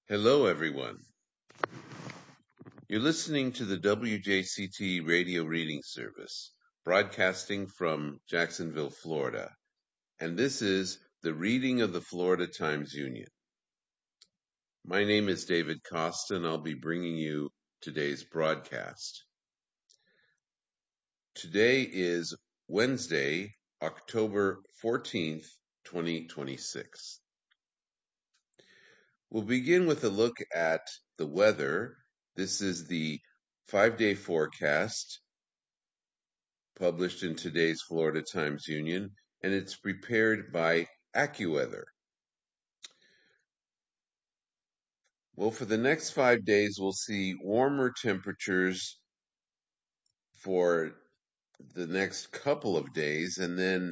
Hello, everyone. You're listening to the WJCT radio reading service, broadcasting from Jacksonville, Florida. And this is the reading of the Florida Times-Union. My name is David Costa, and I'll be bringing you today's broadcast. Today is Wednesday, October 14th, 2026. We'll begin with a look at the weather. This is the 5-day forecast published in today's Florida Times-Union, and it's prepared by AccuWeather. Well, for the next 5 days, we'll see warmer temperatures for the next couple of days, and then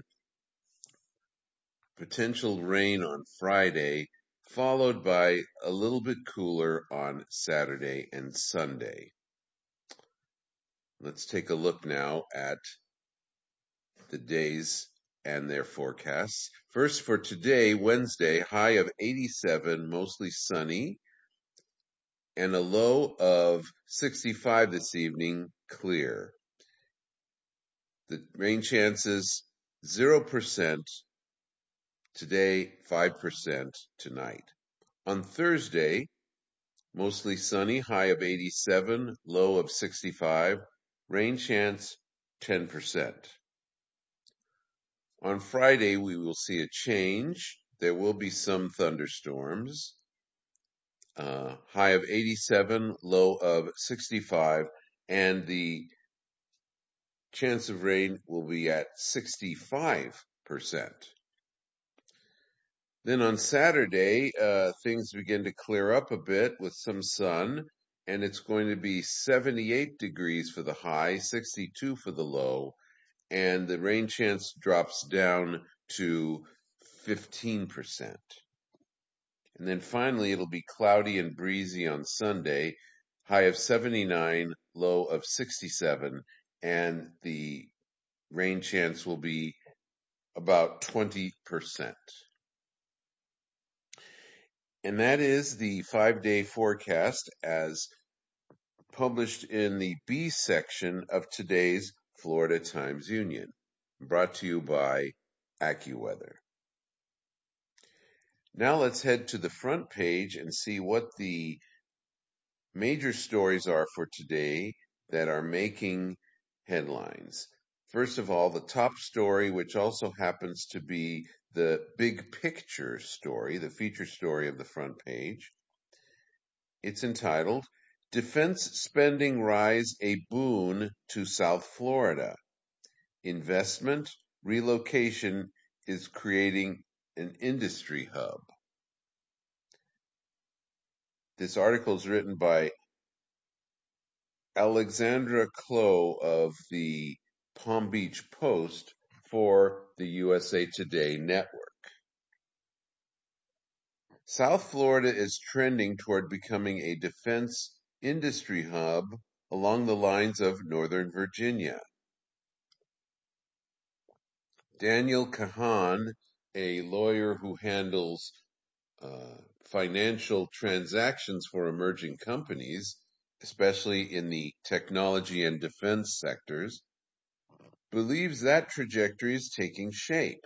potential rain on Friday, followed by a little bit cooler on Saturday and Sunday. Let's take a look now at the days and their forecasts. First, for today, Wednesday, high of 87, mostly sunny, and a low of 65 this evening, clear. The rain chances 0% today, 5% tonight. On Thursday, mostly sunny, high of 87, low of 65, rain chance 10%. On Friday, we will see a change. There will be some thunderstorms. High of 87, low of 65, and the chance of rain will be at 65%. Then on Saturday, things begin to clear up a bit with some sun, and it's going to be 78 degrees for the high, 62 for the low, and the rain chance drops down to 15%. And then finally, it'll be cloudy and breezy on Sunday, high of 79, low of 67, and the rain chance will be about 20%. And that is the 5-day forecast as published in the B section of today's Florida Times-Union, brought to you by AccuWeather. Now let's head to the front page and see what the major stories are for today that are making headlines. First of all, the top story, which also happens to be the big picture story, the feature story of the front page. It's entitled, Defense Spending Rise a Boon to South Florida. Investment relocation is creating an industry hub. This article is written by Alexandra Klo of the Palm Beach Post for the USA Today network. South Florida is trending toward becoming a defense industry hub along the lines of Northern Virginia. Daniel Kahan, a lawyer who handles financial transactions for emerging companies, especially in the technology and defense sectors, believes that trajectory is taking shape.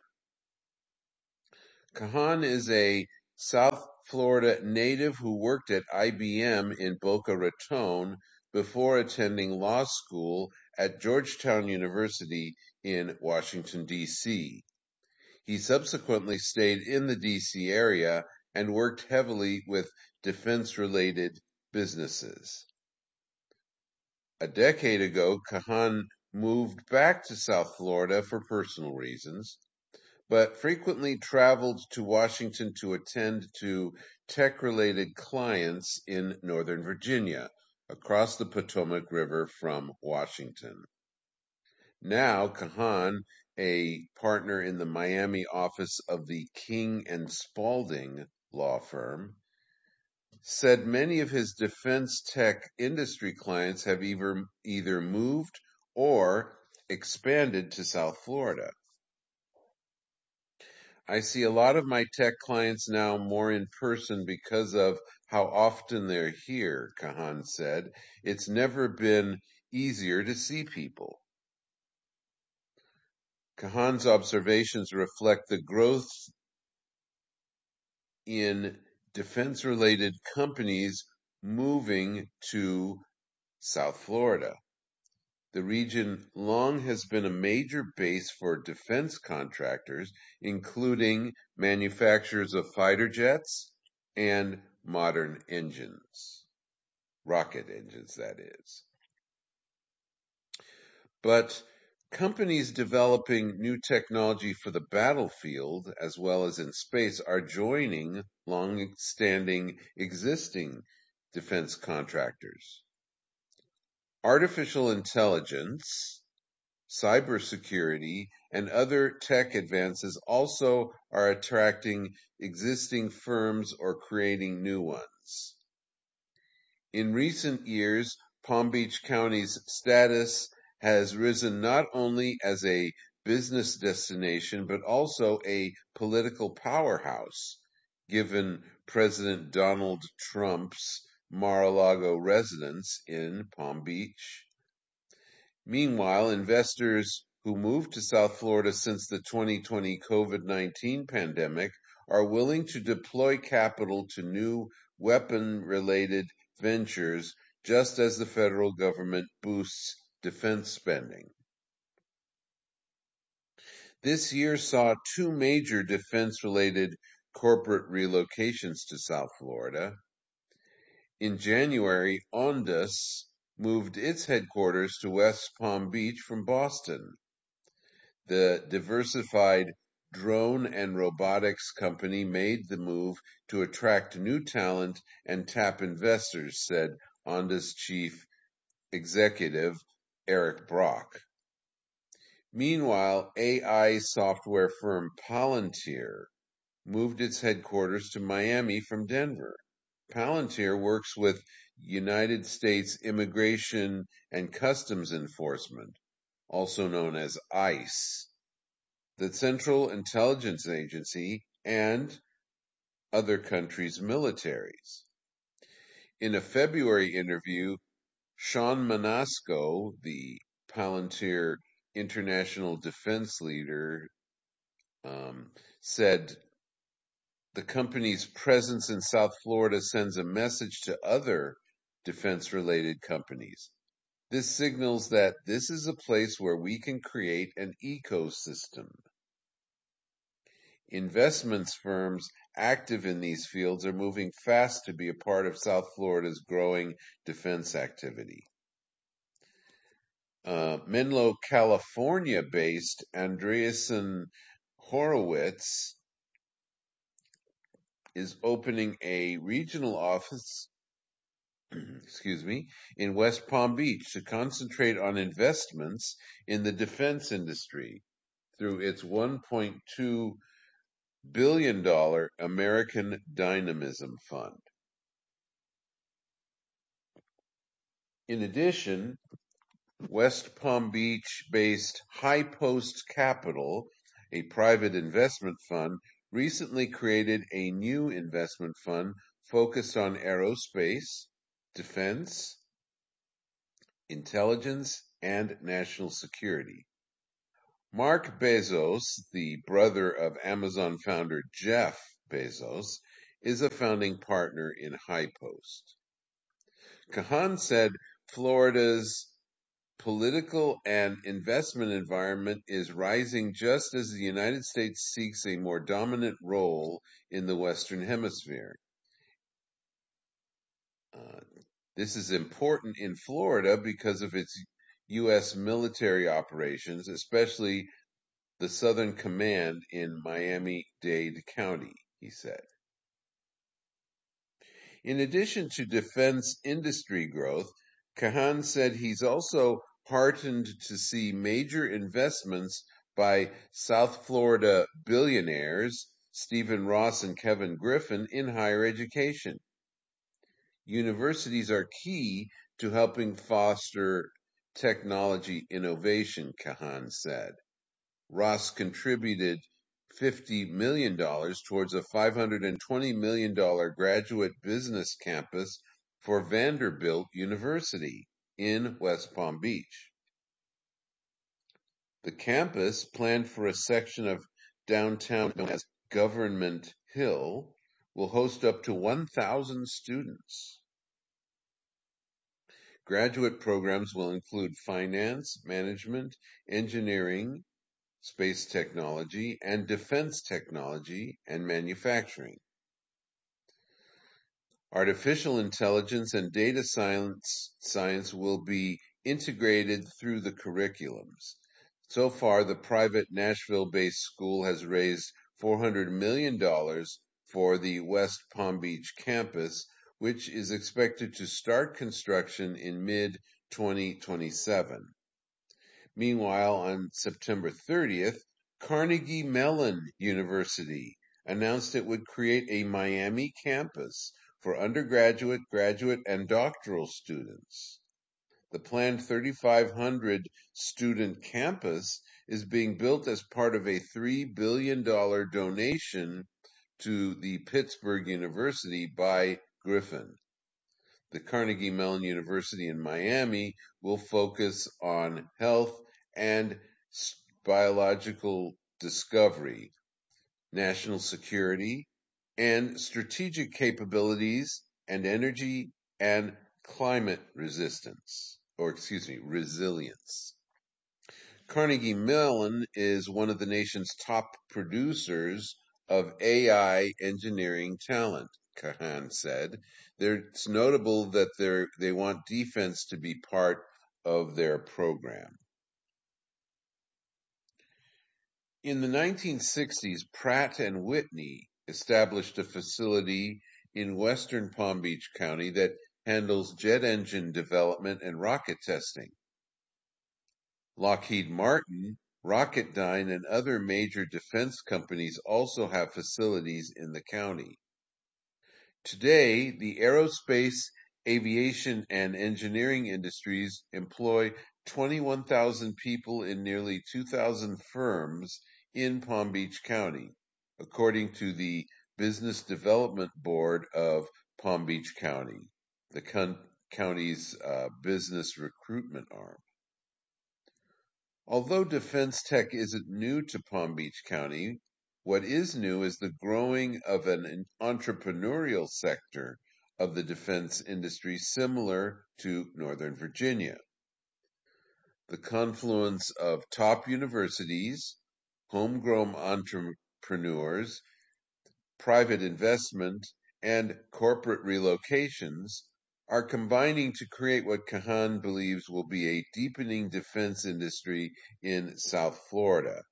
Kahan is a South Florida native who worked at IBM in Boca Raton before attending law school at Georgetown University in Washington, D.C. He subsequently stayed in the D.C. area and worked heavily with defense-related businesses. A decade ago, Kahan moved back to South Florida for personal reasons, but frequently traveled to Washington to attend to tech-related clients in Northern Virginia, across the Potomac River from Washington. Now, Kahan, a partner in the Miami office of the King and Spalding law firm, said many of his defense tech industry clients have either moved or expanded to South Florida. I see a lot of my tech clients now more in person because of how often they're here, Kahan said. It's never been easier to see people. Kahan's observations reflect the growth in defense-related companies moving to South Florida. The region long has been a major base for defense contractors, including manufacturers of fighter jets and modern engines, rocket engines, that is. But companies developing new technology for the battlefield, as well as in space, are joining long-standing existing defense contractors. Artificial intelligence, cybersecurity, and other tech advances also are attracting existing firms or creating new ones. In recent years, Palm Beach County's status has risen not only as a business destination, but also a political powerhouse, given President Donald Trump's Mar-a-Lago residence in Palm Beach. Meanwhile, investors who moved to South Florida since the 2020 COVID-19 pandemic are willing to deploy capital to new weapon-related ventures, just as the federal government boosts defense spending. This year saw two major defense-related corporate relocations to South Florida. In January, Ondas moved its headquarters to West Palm Beach from Boston. The diversified drone and robotics company made the move to attract new talent and tap investors, said Ondas chief executive Eric Brock. Meanwhile, AI software firm Palantir moved its headquarters to Miami from Denver. Palantir works with United States Immigration and Customs Enforcement, also known as ICE, the Central Intelligence Agency, and other countries' militaries. In a February interview, Sean Manasco, the Palantir international defense leader, said the company's presence in South Florida sends a message to other defense-related companies. This signals that this is a place where we can create an ecosystem. Investments firms active in these fields are moving fast to be a part of South Florida's growing defense activity. Menlo, California-based Andreessen Horowitz is opening a regional office in West Palm Beach to concentrate on investments in the defense industry through its $1.2 billion American Dynamism Fund. In addition, West Palm Beach-based High Post Capital, a private investment fund, recently created a new investment fund focused on aerospace, defense, intelligence, and national security. Mark Bezos, the brother of Amazon founder Jeff Bezos, is a founding partner in High Post. Kahan said Florida's political and investment environment is rising just as the United States seeks a more dominant role in the Western Hemisphere. This is important in Florida because of its U.S. military operations, especially the Southern Command in Miami-Dade County, he said. In addition to defense industry growth, Kahan said he's also heartened to see major investments by South Florida billionaires Stephen Ross and Kevin Griffin in higher education. Universities are key to helping foster technology innovation, Kahan said. Ross contributed million towards a $520 million graduate business campus for Vanderbilt University in West Palm Beach. The campus, planned for a section of downtown known as Government Hill, will host up to 1,000 students. Graduate programs will include finance, management, engineering, space technology, and defense technology and manufacturing. Artificial intelligence and data science will be integrated through the curriculums. So far, the private Nashville-based school has raised $400 million for the West Palm Beach campus, which is expected to start construction in mid-2027. Meanwhile, on September 30th, Carnegie Mellon University announced it would create a Miami campus for undergraduate, graduate, and doctoral students. The planned 3,500 student campus is being built as part of a $3 billion donation to the Pittsburgh University by Griffin. The Carnegie Mellon University in Miami will focus on health and biological discovery, national security, and strategic capabilities, and energy and climate resilience. Carnegie Mellon is one of the nation's top producers of AI engineering talent, Kahan said. It's notable that they want defense to be part of their program. In the 1960s, Pratt & Whitney established a facility in western Palm Beach County that handles jet engine development and rocket testing. Lockheed Martin, Rocketdyne, and other major defense companies also have facilities in the county. Today, the aerospace, aviation, and engineering industries employ 21,000 people in nearly 2,000 firms in Palm Beach County, according to the Business Development Board of Palm Beach County, the county's business recruitment arm. Although defense tech isn't new to Palm Beach County, what is new is the growing of an entrepreneurial sector of the defense industry similar to Northern Virginia. The confluence of top universities, homegrown entrepreneurs, private investment, and corporate relocations are combining to create what Kahan believes will be a deepening defense industry in South Florida.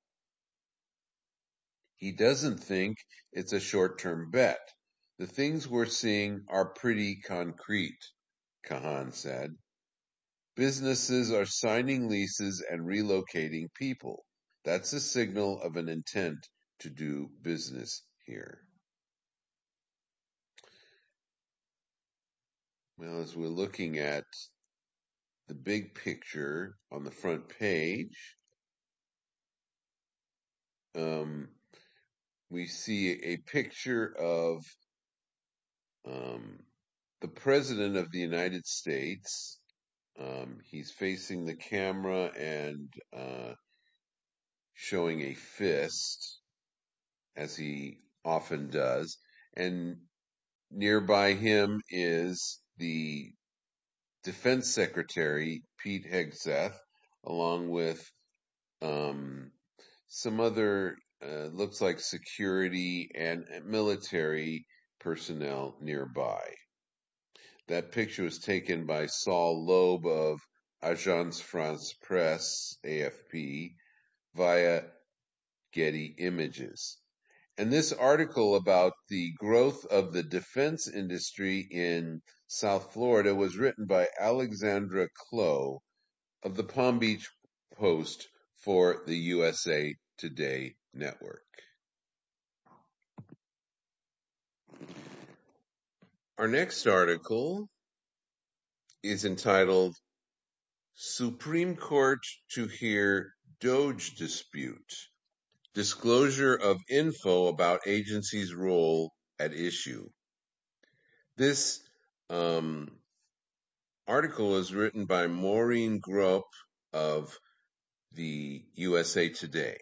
He doesn't think it's a short-term bet. The things we're seeing are pretty concrete, Kahan said. Businesses are signing leases and relocating people. That's a signal of an intent to do business here. Well, as we're looking at the big picture on the front page, we see a picture of the President of the United States. He's facing the camera and showing a fist, as he often does. And nearby him is the Defense Secretary, Pete Hegseth, along with some other, looks like security and military personnel nearby. That picture was taken by Saul Loeb of Agence France Presse, AFP, via Getty Images. And this article about the growth of the defense industry in South Florida was written by Alexandra Clow of the Palm Beach Post for the USA Today network. Our next article is entitled Supreme Court to Hear Doge Dispute. Disclosure of info about agency's role at issue. This article was written by Maureen Gropp of the USA Today.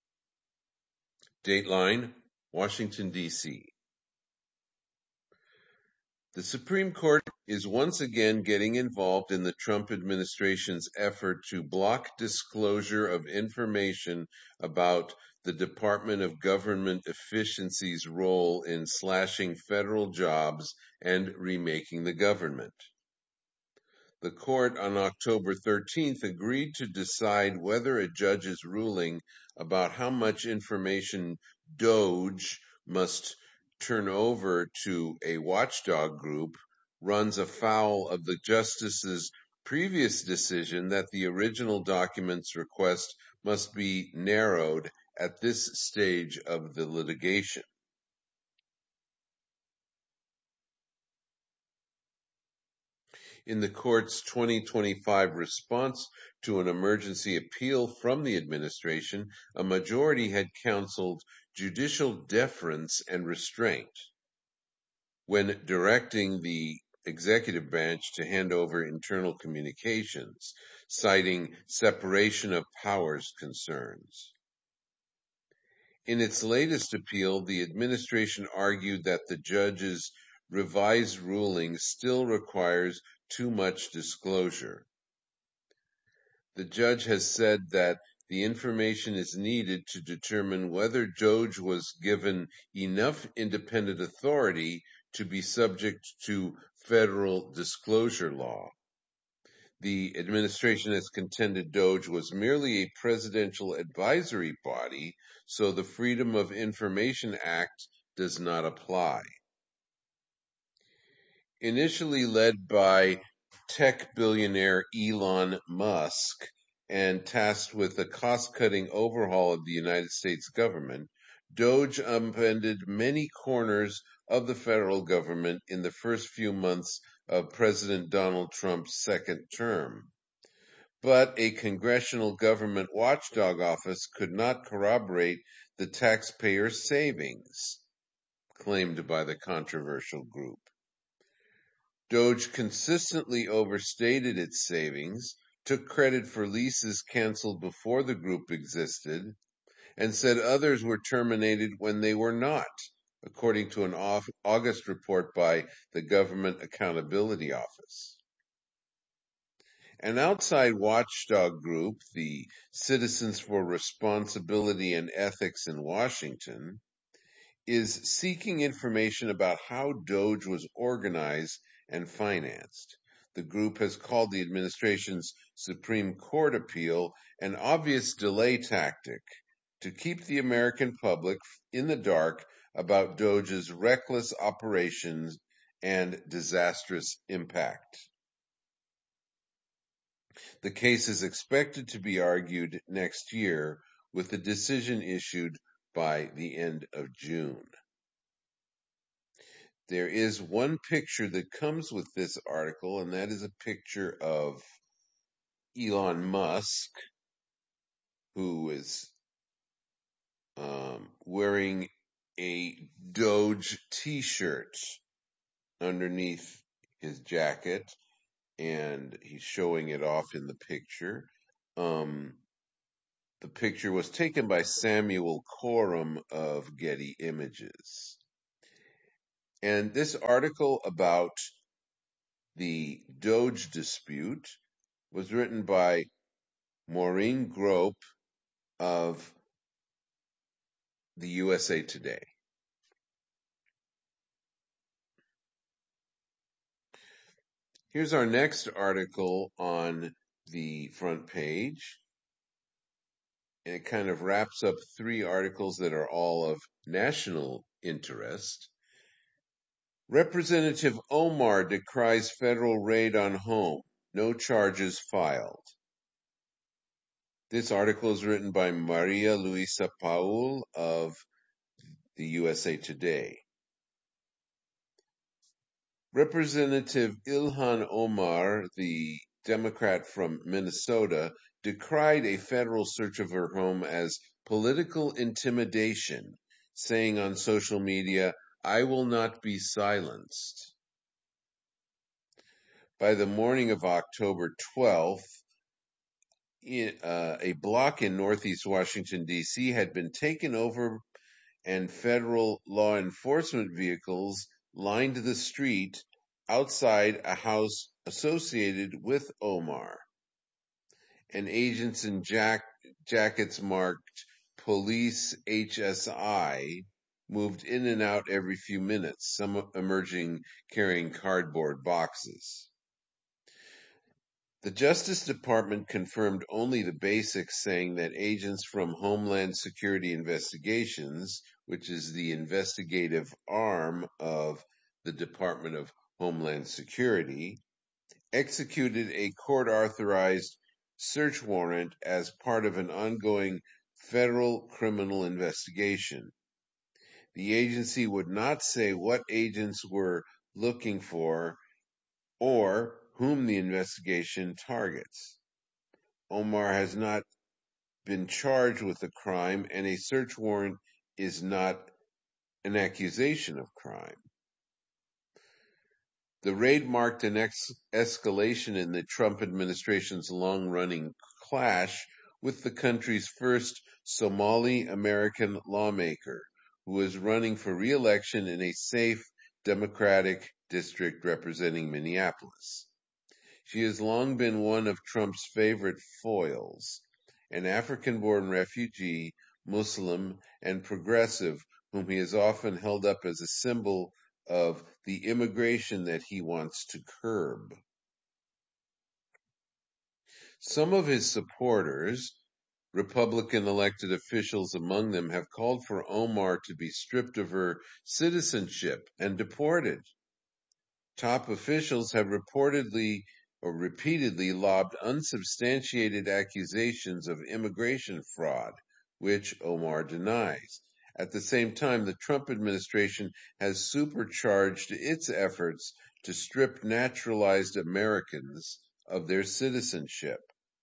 Dateline, Washington, D.C. The Supreme Court is once again getting involved in the Trump administration's effort to block disclosure of information about the Department of Government Efficiency's role in slashing federal jobs and remaking the government. The court on October 13th agreed to decide whether a judge's ruling about how much information DOJ must turn over to a watchdog group runs afoul of the justice's previous decision that the original document's request must be narrowed at this stage of the litigation. In the court's 2025 response to an emergency appeal from the administration, a majority had counseled judicial deference and restraint when directing the executive branch to hand over internal communications, citing separation of powers concerns. In its latest appeal, the administration argued that the judge's revised ruling still requires too much disclosure. The judge has said that the information is needed to determine whether DOJ was given enough independent authority to be subject to federal disclosure law. The administration has contended DOJ was merely a presidential advisory body, so the Freedom of Information Act does not apply. Initially led by tech billionaire Elon Musk and tasked with a cost-cutting overhaul of the United States government, DOJ upended many corners of the federal government in the first few months of President Donald Trump's second term. But a congressional government watchdog office could not corroborate the taxpayer savings claimed by the controversial group. DOJ consistently overstated its savings, took credit for leases canceled before the group existed, and said others were terminated when they were not, according to an August report by the Government Accountability Office. An outside watchdog group, the Citizens for Responsibility and Ethics in Washington, is seeking information about how DOJ was organized and financed. The group has called the administration's Supreme Court appeal an obvious delay tactic to keep the American public in the dark about DOJ's reckless operations and disastrous impact. The case is expected to be argued next year, with the decision issued by the end of June. There is one picture that comes with this article, and that is a picture of Elon Musk, who is wearing a Doge t-shirt underneath his jacket, and he's showing it off in the picture. The picture was taken by Samuel Coram of Getty Images. And this article about the Doge dispute was written by Maureen Gropp of the USA Today. Here's our next article on the front page. And it kind of wraps up three articles that are all of national interest. Representative Omar decries federal raid on home. No charges filed. This article is written by Maria Luisa Paul of the USA Today. Representative Ilhan Omar, the Democrat from Minnesota, decried a federal search of her home as political intimidation, saying on social media, "I will not be silenced." By the morning of October 12th, a block in northeast Washington, D.C. had been taken over and federal law enforcement vehicles lined the street outside a house associated with Omar. And agents in jackets marked Police HSI moved in and out every few minutes, some emerging carrying cardboard boxes. The Justice Department confirmed only the basics, saying that agents from Homeland Security Investigations, which is the investigative arm of the Department of Homeland Security, executed a court-authorized search warrant as part of an ongoing federal criminal investigation. The agency would not say what agents were looking for or whom the investigation targets. Omar has not been charged with a crime, and a search warrant is not an accusation of crime. The raid marked an escalation in the Trump administration's long-running clash with the country's first Somali American lawmaker, who is running for re-election in a safe Democratic district representing Minneapolis. She has long been one of Trump's favorite foils, an African-born refugee, Muslim, and progressive whom he has often held up as a symbol of the immigration that he wants to curb. Some of his supporters, Republican elected officials among them, have called for Omar to be stripped of her citizenship and deported. Top officials have repeatedly lobbed unsubstantiated accusations of immigration fraud, which Omar denies. At the same time, the Trump administration has supercharged its efforts to strip naturalized Americans of their citizenship.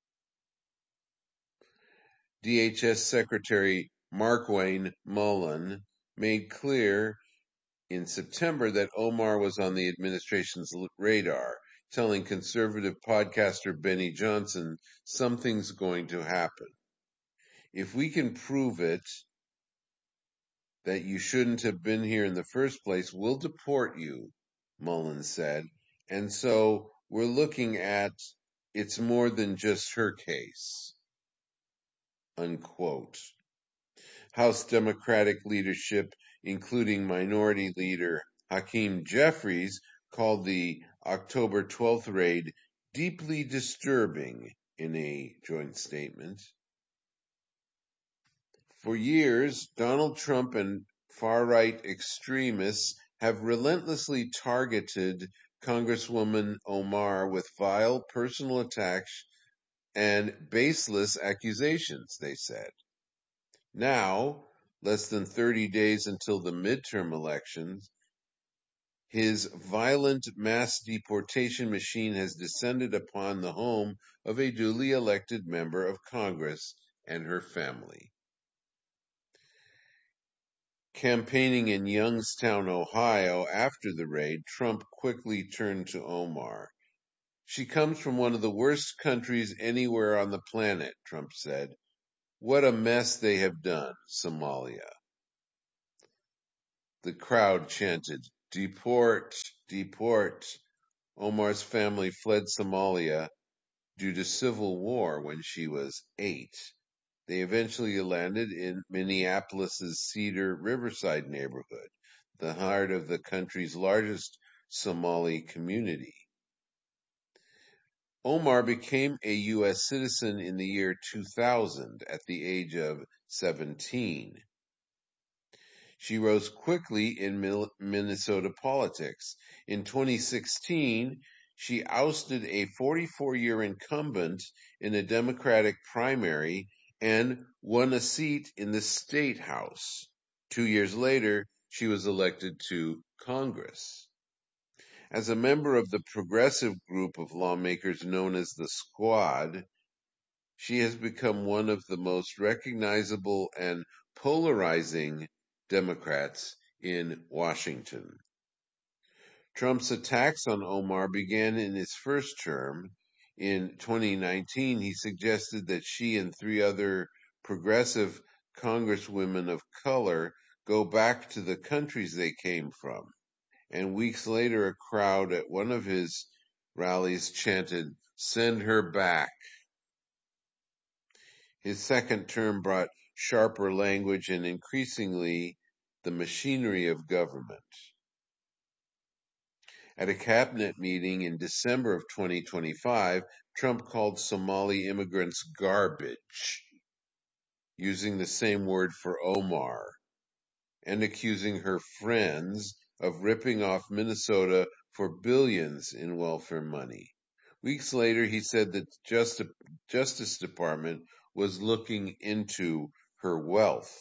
DHS Secretary Markwayne Mullin made clear in September that Omar was on the administration's radar, telling conservative podcaster Benny Johnson, "Something's going to happen. If we can prove it, that you shouldn't have been here in the first place, we'll deport you," Mullin said. And so we're looking at it's more than just her case. Unquote. House Democratic leadership, including Minority Leader Hakeem Jeffries, called the October 12th raid deeply disturbing in a joint statement. For years, Donald Trump and far-right extremists have relentlessly targeted Congresswoman Omar with vile personal attacks and baseless accusations, they said. Now, less than 30 days until the midterm elections, his violent mass deportation machine has descended upon the home of a duly elected member of Congress and her family. Campaigning in Youngstown, Ohio, after the raid, Trump quickly turned to Omar. "She comes from one of the worst countries anywhere on the planet," Trump said. "What a mess they have done, Somalia." The crowd chanted, "Deport, deport." Omar's family fled Somalia due to civil war when she was 8. They eventually landed in Minneapolis's Cedar Riverside neighborhood, the heart of the country's largest Somali community. Omar became a U.S. citizen in the year 2000 at the age of 17. She rose quickly in Minnesota politics. In 2016, she ousted a 44-year incumbent in a Democratic primary and won a seat in the state house. 2 years later, she was elected to Congress. As a member of the progressive group of lawmakers known as the Squad, She has become one of the most recognizable and polarizing Democrats in Washington. Trump's attacks on Omar began in his first term. In 2019, he suggested that she and three other progressive congresswomen of color go back to the countries they came from. And weeks later, a crowd at one of his rallies chanted, "Send her back." His second term brought sharper language and increasingly the machinery of government. At a cabinet meeting in December of 2025, Trump called Somali immigrants garbage, using the same word for Omar, and accusing her friends of ripping off Minnesota for billions in welfare money. Weeks later, he said that the Justice Department was looking into her wealth.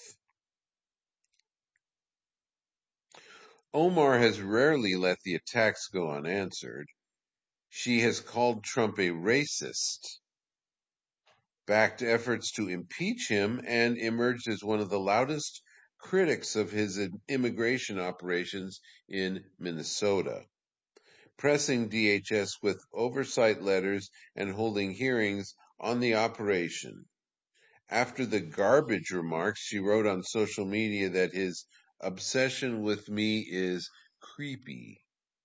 Omar has rarely let the attacks go unanswered. She has called Trump a racist, backed efforts to impeach him, and emerged as one of the loudest critics of his immigration operations in Minnesota, pressing DHS with oversight letters and holding hearings on the operation. After the garbage remarks, she wrote on social media that his obsession with me is creepy.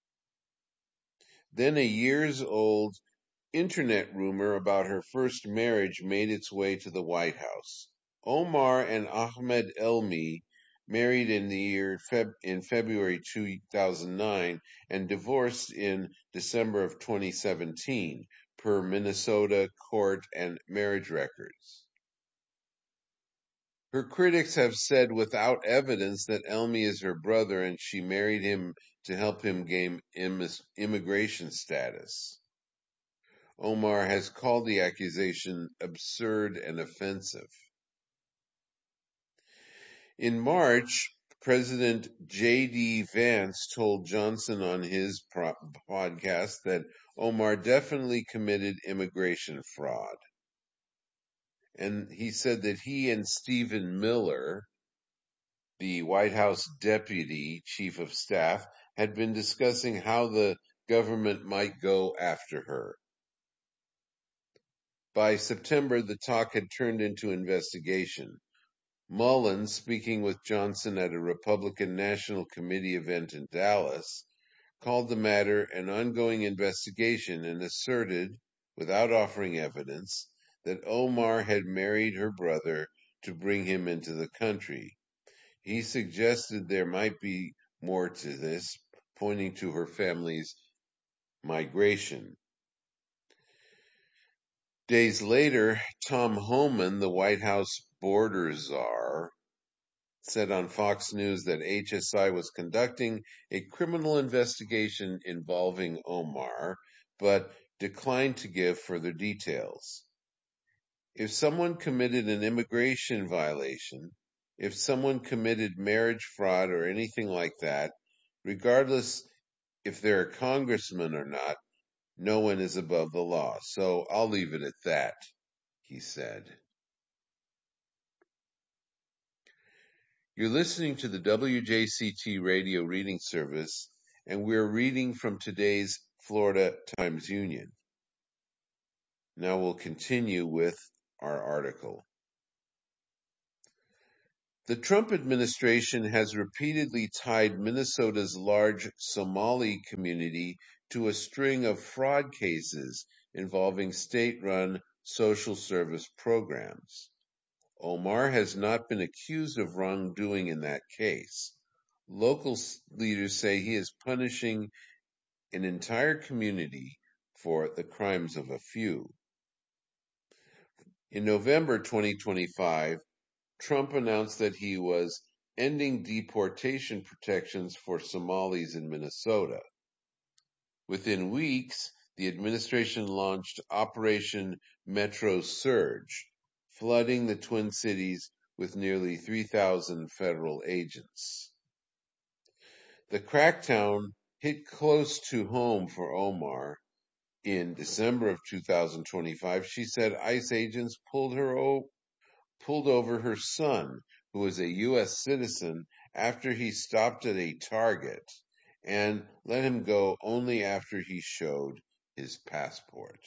Then a years-old internet rumor about her first marriage made its way to the White House. Omar and Ahmed Elmi married in February 2009 and divorced in December of 2017, per Minnesota court and marriage records. Her critics have said without evidence that Elmi is her brother and she married him to help him gain immigration status. Omar has called the accusation absurd and offensive. In March, President J.D. Vance told Johnson on his podcast that Omar definitely committed immigration fraud. And he said that he and Stephen Miller, the White House deputy chief of staff, had been discussing how the government might go after her. By September, the talk had turned into investigation. Mullen, speaking with Johnson at a Republican National Committee event in Dallas, called the matter an ongoing investigation and asserted, without offering evidence, that Omar had married her brother to bring him into the country. He suggested there might be more to this, pointing to her family's migration. Days later, Tom Homan, the White House border czar, said on Fox News that HSI was conducting a criminal investigation involving Omar, but declined to give further details. If someone committed an immigration violation, if someone committed marriage fraud or anything like that, regardless if they're a congressman or not, no one is above the law. So I'll leave it at that, he said. You're listening to the WJCT radio reading service, and we're reading from today's Florida Times-Union. Now we'll continue with our article. The Trump administration has repeatedly tied Minnesota's large Somali community to a string of fraud cases involving state-run social service programs. Omar has not been accused of wrongdoing in that case. Local leaders say he is punishing an entire community for the crimes of a few. In November 2025, Trump announced that he was ending deportation protections for Somalis in Minnesota. Within weeks, the administration launched Operation Metro Surge, flooding the Twin Cities with nearly 3,000 federal agents. The crackdown hit close to home for Omar. In December of 2025, she said ICE agents pulled over her son, who is a U.S. citizen, after he stopped at a Target, and let him go only after he showed his passport.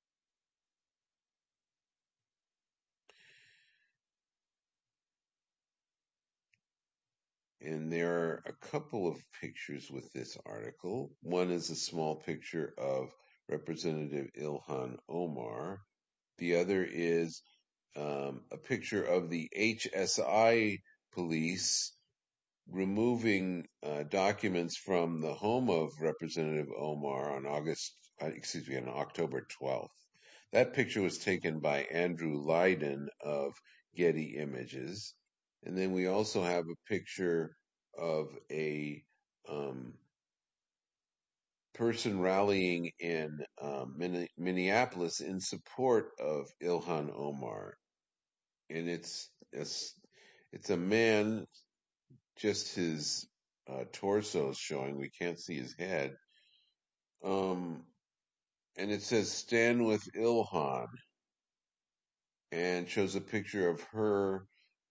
And there are a couple of pictures with this article. One is a small picture of Representative Ilhan Omar. The other is a picture of the HSI police removing documents from the home of Representative Omar on October 12th. That picture was taken by Andrew Lydon of Getty Images. And then we also have a picture of a person rallying in Minneapolis in support of Ilhan Omar. And it's a man, just his torso is showing. We can't see his head. And it says "Stand with Ilhan," and shows a picture of her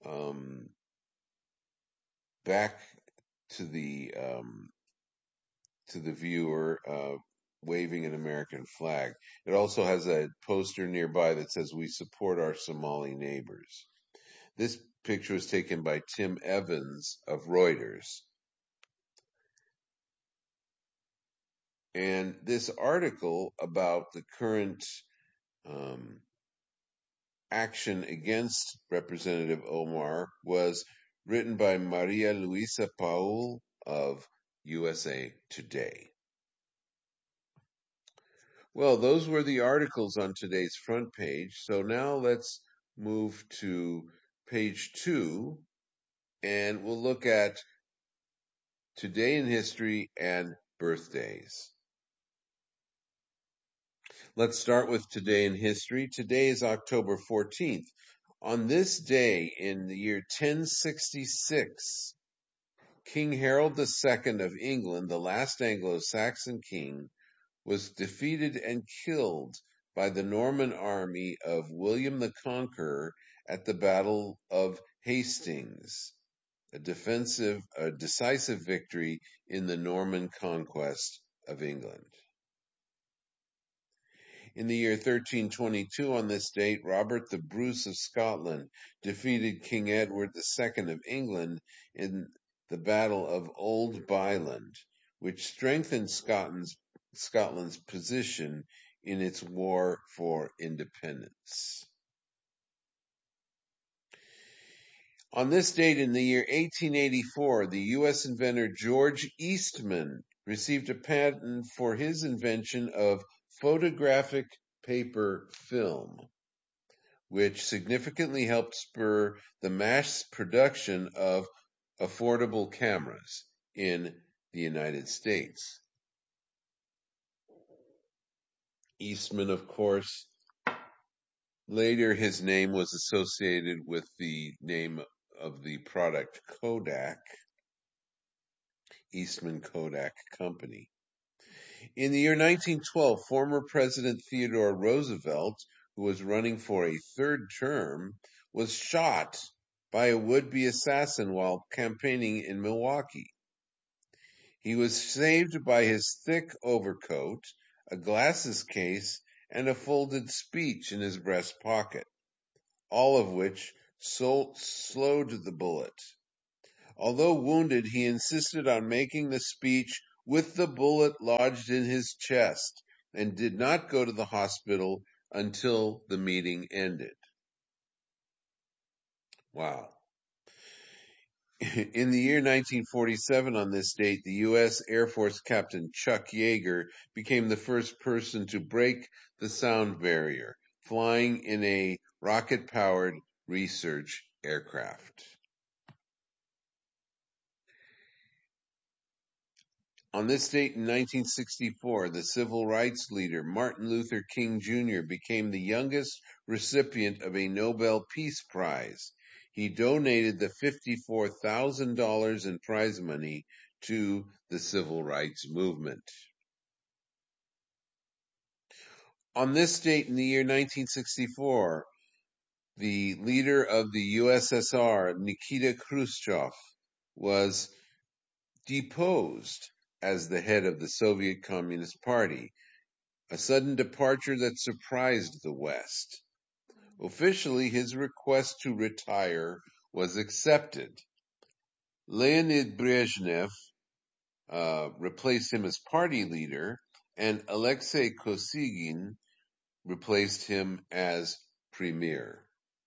back to the viewer, waving an American flag. It also has a poster nearby that says "We support our Somali neighbors." This picture was taken by Tim Evans of Reuters. And this article about the current action against Representative Omar was written by Maria Luisa Paul of USA Today. Well, those were the articles on today's front page. So now let's move to page 2, and we'll look at Today in History and birthdays. Let's start with Today in History. Today is October 14th. On this day in the year 1066, King Harold II of England, the last Anglo-Saxon king, was defeated and killed by the Norman army of William the Conqueror at the Battle of Hastings, a decisive victory in the Norman conquest of England. In the year 1322, on this date, Robert the Bruce of Scotland defeated King Edward II of England in the Battle of Old Byland, which strengthened Scotland's position in its war for independence. On this date in the year 1884, the U.S. inventor George Eastman received a patent for his invention of photographic paper film, which significantly helped spur the mass production of affordable cameras in the United States. Eastman, of course, later his name was associated with the name of the product Kodak, Eastman Kodak Company. In the year 1912, former President Theodore Roosevelt, who was running for a third term, was shot by a would-be assassin while campaigning in Milwaukee. He was saved by his thick overcoat, a glasses case, and a folded speech in his breast pocket, all of which slowed the bullet. Although wounded, he insisted on making the speech with the bullet lodged in his chest and did not go to the hospital until the meeting ended. Wow. In the year 1947, on this date, the U.S. Air Force Captain Chuck Yeager became the first person to break the sound barrier, flying in a rocket-powered research aircraft. On this date in 1964, the civil rights leader Martin Luther King Jr. became the youngest recipient of a Nobel Peace Prize. He donated the $54,000 in prize money to the civil rights movement. On this date in the year 1964, the leader of the USSR, Nikita Khrushchev, was deposed as the head of the Soviet Communist Party, a sudden departure that surprised the West. Officially, his request to retire was accepted. Leonid Brezhnev replaced him as party leader, and Alexei Kosygin replaced him as premier.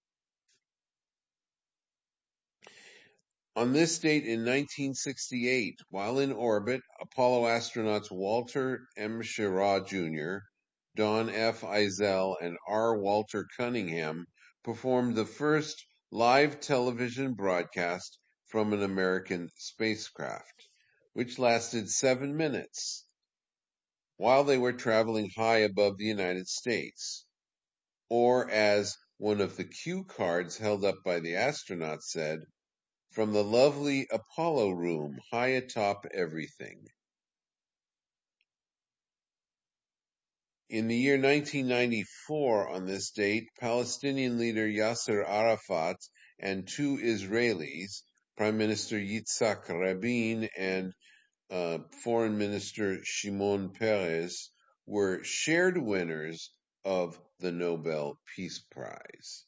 On this date in 1968, while in orbit, Apollo astronauts Walter M. Schirra Jr., Don F. Eisel, and R. Walter Cunningham performed the first live television broadcast from an American spacecraft, which lasted 7 minutes, while they were traveling high above the United States. Or, as one of the cue cards held up by the astronauts said, "From the lovely Apollo room, high atop everything." In the year 1994, on this date, Palestinian leader Yasser Arafat and two Israelis, Prime Minister Yitzhak Rabin and Foreign Minister Shimon Peres, were shared winners of the Nobel Peace Prize.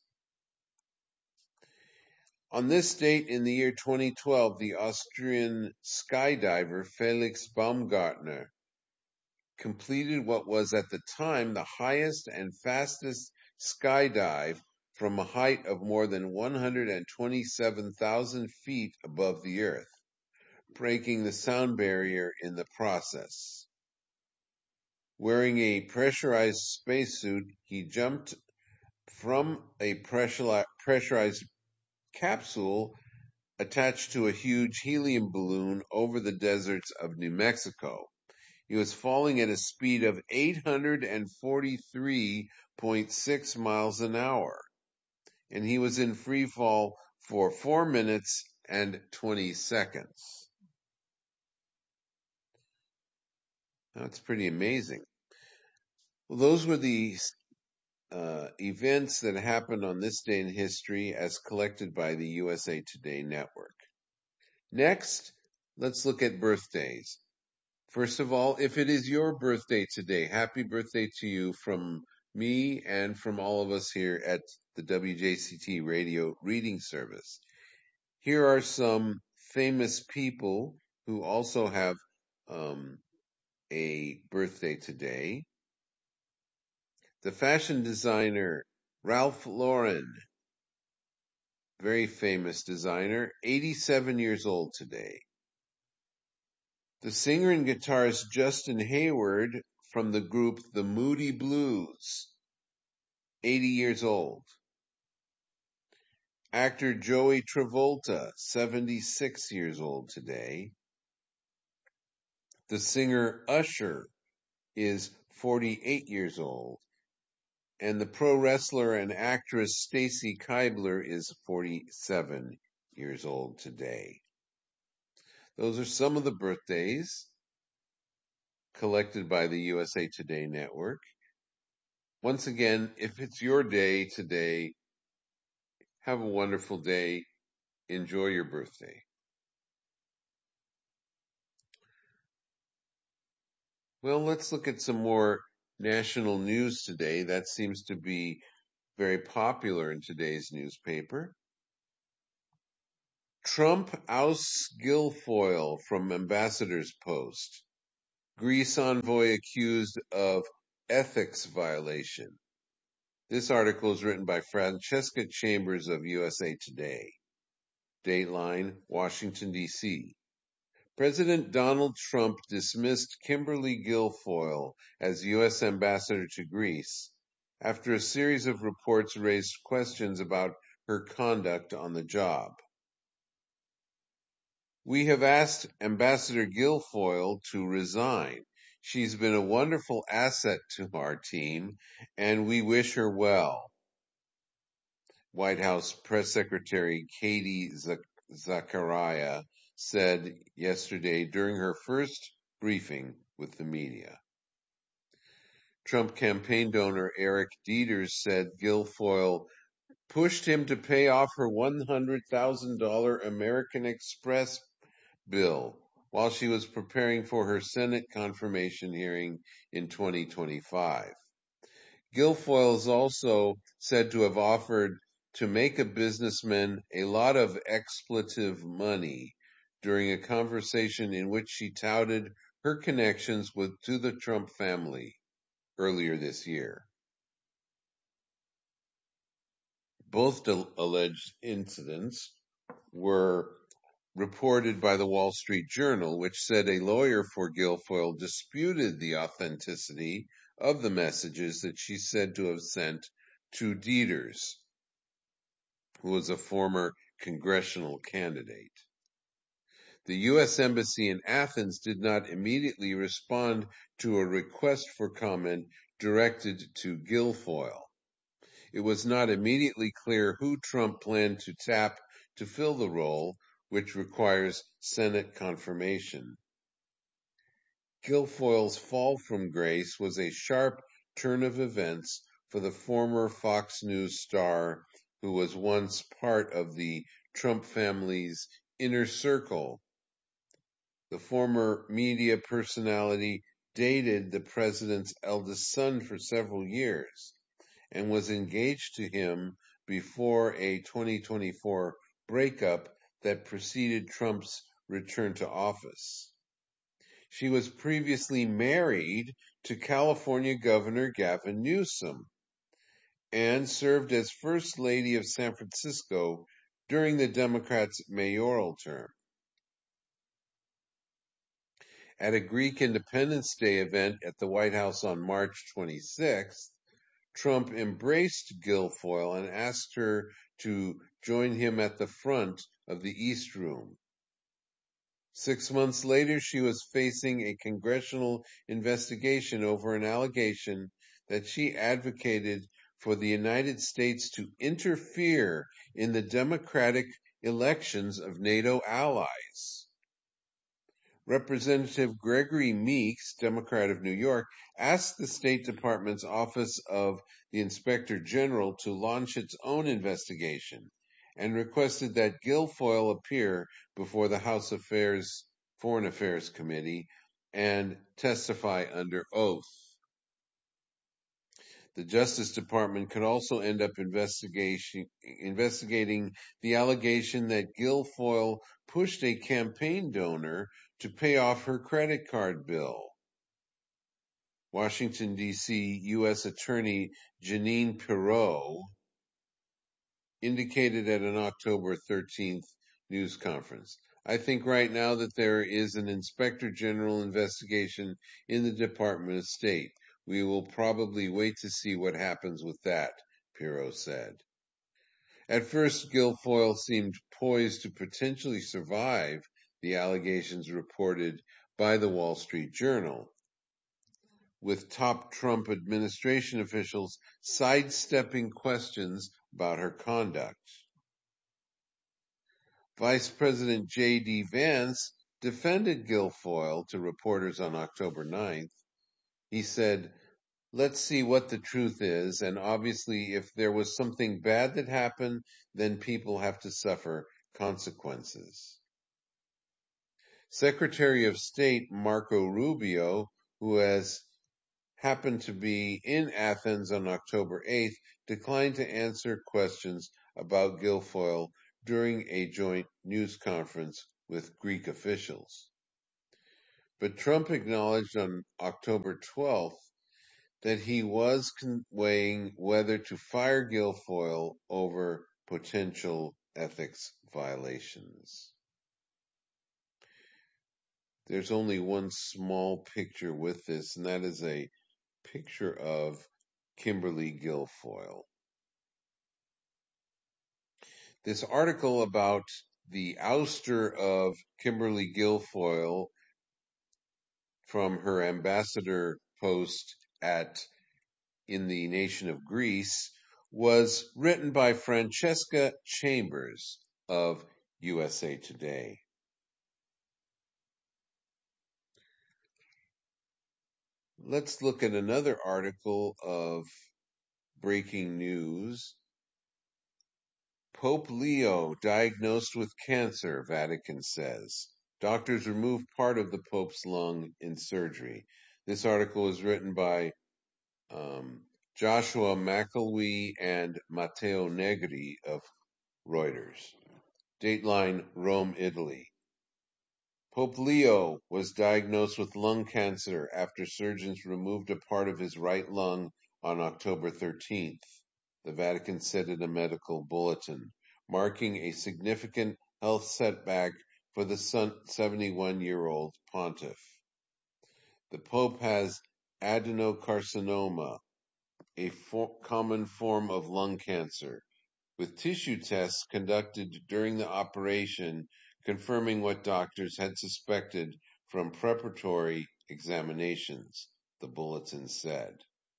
On this date in the year 2012, the Austrian skydiver Felix Baumgartner completed what was at the time the highest and fastest skydive from a height of more than 127,000 feet above the Earth, breaking the sound barrier in the process. Wearing a pressurized spacesuit, he jumped from a pressurized capsule attached to a huge helium balloon over the deserts of New Mexico. He was falling at a speed of 843.6 miles an hour, and he was in free fall for 4 minutes and 20 seconds. That's pretty amazing. Well, those were the events that happened on this day in history as collected by the USA Today Network. Next, let's look at birthdays. First of all, if it is your birthday today, happy birthday to you from me and from all of us here at the WJCT Radio Reading Service. Here are some famous people who also have a birthday today. The fashion designer Ralph Lauren, very famous designer, 87 years old today. The singer and guitarist Justin Hayward from the group The Moody Blues, 80 years old. Actor Joey Travolta, 76 years old today. The singer Usher is 48 years old. And the pro wrestler and actress Stacy Keibler is 47 years old today. Those are some of the birthdays collected by the USA Today Network. Once again, if it's your day today, have a wonderful day. Enjoy your birthday. Well, let's look at some more national news today. That seems to be very popular in today's newspaper. Trump ousts Guilfoyle from ambassador's post. Greece envoy accused of ethics violation. This article is written by Francesca Chambers of USA Today. Dateline, Washington, D.C. President Donald Trump dismissed Kimberly Guilfoyle as U.S. ambassador to Greece after a series of reports raised questions about her conduct on the job. "We have asked Ambassador Guilfoyle to resign. She's been a wonderful asset to our team, and we wish her well," White House Press Secretary Katie Zachariah said yesterday during her first briefing with the media. Trump campaign donor Eric Dieters said Guilfoyle pushed him to pay off her $100,000 American Express bill while she was preparing for her Senate confirmation hearing in 2025. Guilfoyle is also said to have offered to make a businessman a lot of expletive money during a conversation in which she touted her connections to the Trump family earlier this year. Both alleged incidents were reported by the Wall Street Journal, which said a lawyer for Guilfoyle disputed the authenticity of the messages that she said to have sent to Dieters, who was a former congressional candidate. The U.S. Embassy in Athens did not immediately respond to a request for comment directed to Guilfoyle. It was not immediately clear who Trump planned to tap to fill the role, which requires Senate confirmation. Guilfoyle's fall from grace was a sharp turn of events for the former Fox News star who was once part of the Trump family's inner circle. The former media personality dated the president's eldest son for several years and was engaged to him before a 2024 breakup that preceded Trump's return to office. She was previously married to California Governor Gavin Newsom and served as First Lady of San Francisco during the Democrats' mayoral term. At a Greek Independence Day event at the White House on March 26th, Trump embraced Guilfoyle and asked her to join him at the front of the East Room. 6 months later, she was facing a congressional investigation over an allegation that she advocated for the United States to interfere in the democratic elections of NATO allies. Representative Gregory Meeks, Democrat of New York, asked the State Department's Office of the Inspector General to launch its own investigation and requested that Guilfoyle appear before the House Foreign Affairs Committee and testify under oath. The Justice Department could also end up investigating the allegation that Guilfoyle pushed a campaign donor to pay off her credit card bill. Washington, D.C. U.S. Attorney Jeanine Pirro indicated at an October 13th news conference, "I think right now that there is an Inspector General investigation in the Department of State. We will probably wait to see what happens with that," Pirro said. At first, Guilfoyle seemed poised to potentially survive the allegations reported by the Wall Street Journal, with top Trump administration officials sidestepping questions about her conduct. Vice President J.D. Vance defended Guilfoyle to reporters on October 9th. He said, "Let's see what the truth is, and obviously if there was something bad that happened, then people have to suffer consequences." Secretary of State Marco Rubio, who has happened to be in Athens on October 8th, declined to answer questions about Guilfoyle during a joint news conference with Greek officials. But Trump acknowledged on October 12th that he was weighing whether to fire Guilfoyle over potential ethics violations. There's only one small picture with this, and that is a picture of Kimberly Guilfoyle. This article about the ouster of Kimberly Guilfoyle from her ambassador post in the nation of Greece was written by Francesca Chambers of USA Today. Let's look at another article of breaking news. Pope Leo diagnosed with cancer, Vatican says. Doctors removed part of the Pope's lung in surgery. This article is written by Joshua McElwee and Matteo Negri of Reuters. Dateline, Rome, Italy. Pope Leo was diagnosed with lung cancer after surgeons removed a part of his right lung on October 13th, the Vatican said in a medical bulletin, marking a significant health setback for the 71-year-old pontiff. The Pope has adenocarcinoma, a common form of lung cancer, with tissue tests conducted during the operation confirming what doctors had suspected from preparatory examinations, the bulletin said.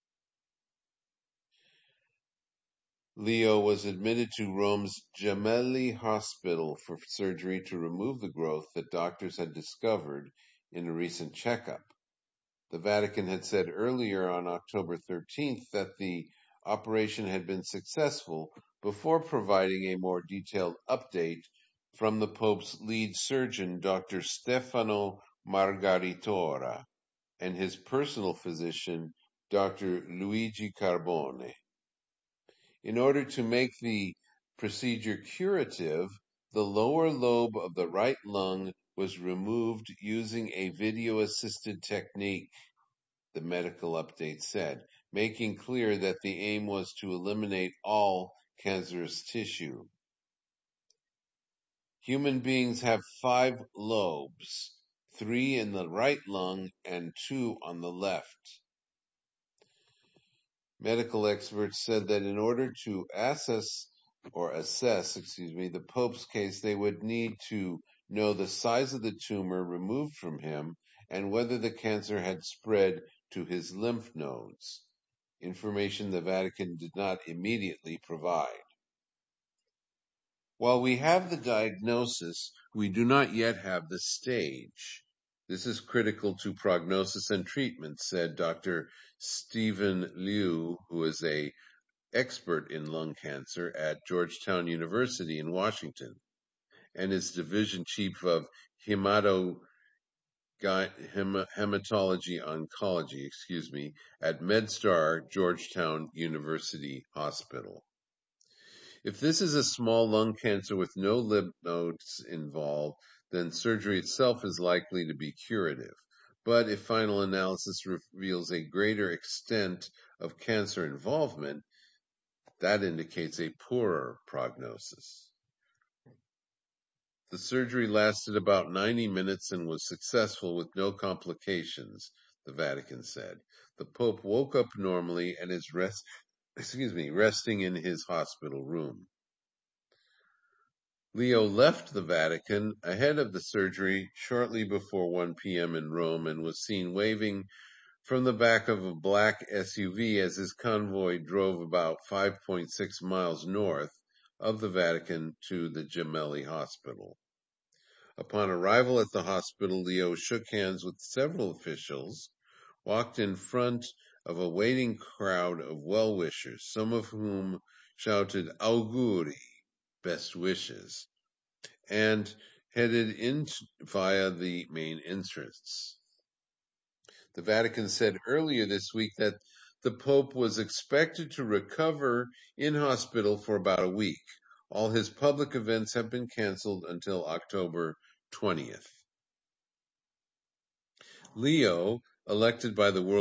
Leo was admitted to Rome's Gemelli Hospital for surgery to remove the growth that doctors had discovered in a recent checkup. The Vatican had said earlier on October 13th that the operation had been successful before providing a more detailed update from the Pope's lead surgeon, Dr. Stefano Margaritora, and his personal physician, Dr. Luigi Carbone. In order to make the procedure curative, the lower lobe of the right lung was removed using a video-assisted technique, the medical update said, making clear that the aim was to eliminate all cancerous tissue. Human beings have 5 lobes, 3 in the right lung and 2 on the left. Medical experts said that in order to assess the Pope's case, they would need to know the size of the tumor removed from him and whether the cancer had spread to his lymph nodes, information the Vatican did not immediately provide. While we have the diagnosis, we do not yet have the stage. This is critical to prognosis and treatment, said Dr. Stephen Liu, who is an expert in lung cancer at Georgetown University in Washington, and is division chief of hematology oncology, at MedStar Georgetown University Hospital. If this is a small lung cancer with no lymph nodes involved, then surgery itself is likely to be curative. But if final analysis reveals a greater extent of cancer involvement, that indicates a poorer prognosis. The surgery lasted about 90 minutes and was successful with no complications, the Vatican said. The Pope woke up normally and is resting in his hospital room. Leo left the Vatican ahead of the surgery shortly before 1 p.m. in Rome and was seen waving from the back of a black SUV as his convoy drove about 5.6 miles north of the Vatican to the Gemelli Hospital. Upon arrival at the hospital, Leo shook hands with several officials, walked in front of a waiting crowd of well-wishers, some of whom shouted "Auguri," best wishes, and headed in via the main entrance. The Vatican said earlier this week that the Pope was expected to recover in hospital for about a week. All his public events have been canceled until October 20th. Leo, elected by the World